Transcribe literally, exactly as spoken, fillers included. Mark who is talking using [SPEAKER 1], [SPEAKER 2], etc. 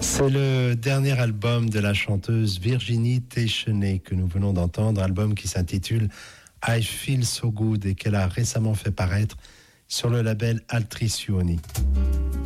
[SPEAKER 1] C'est le dernier album de la chanteuse Virginie Teichenet que nous venons d'entendre, album qui s'intitule I Feel So Good et qu'elle a récemment fait paraître sur le label Altricioni.